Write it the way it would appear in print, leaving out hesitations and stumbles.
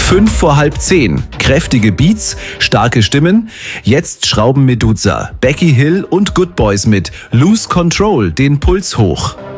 5 vor halb 10. Kräftige Beats, starke Stimmen. Jetzt schrauben Meduza, Becky Hill und Good Boys mit Lose Control den Puls hoch.